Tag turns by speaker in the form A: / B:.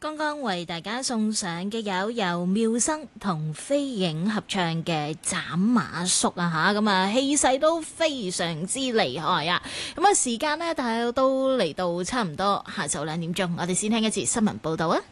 A: 剛剛為大家送上嘅由妙生同飛影合唱嘅斬馬謖啊嚇，咁啊氣勢都非常之厲害啊！咁啊時間呢，大家都嚟到差唔多下晝2點鐘，我哋先聽一次新聞報導啊！